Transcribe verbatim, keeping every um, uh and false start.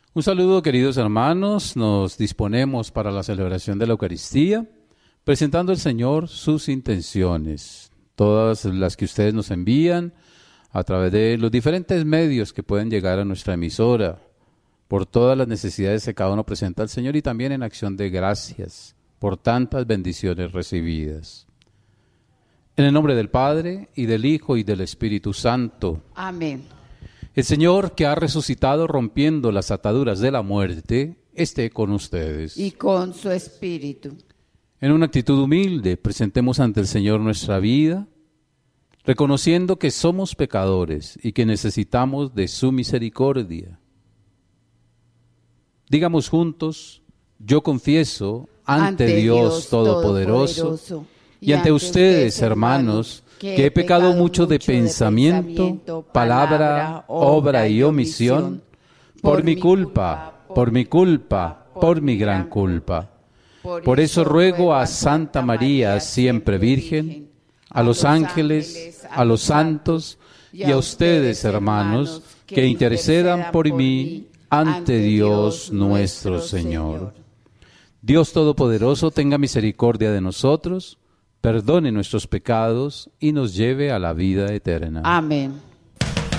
Un saludo, queridos hermanos. Nos disponemos para la celebración de la Eucaristía, presentando al Señor sus intenciones, todas las que ustedes nos envían a través de los diferentes medios que pueden llegar a nuestra emisora, por todas las necesidades que cada uno presenta al Señor y también en acción de gracias por tantas bendiciones recibidas. En el nombre del Padre, y del Hijo, y del Espíritu Santo. Amén. El Señor, que ha resucitado rompiendo las ataduras de la muerte, esté con ustedes. Y con su espíritu. En una actitud humilde, presentemos ante el Señor nuestra vida, reconociendo que somos pecadores y que necesitamos de su misericordia. Digamos juntos: yo confieso ante, ante Dios, Dios Todopoderoso, Todopoderoso y ante ustedes, hermanos, que, que he pecado mucho de pensamiento, pensamiento palabra, obra y omisión, por, por mi culpa, por mi culpa, por, por mi gran culpa. Por, por eso ruego a Santa María, siempre Virgen, a los ángeles, a los santos y a ustedes, hermanos, que intercedan por mí ante Dios nuestro Señor. Dios Todopoderoso tenga misericordia de nosotros, perdone nuestros pecados y nos lleve a la vida eterna. Amén.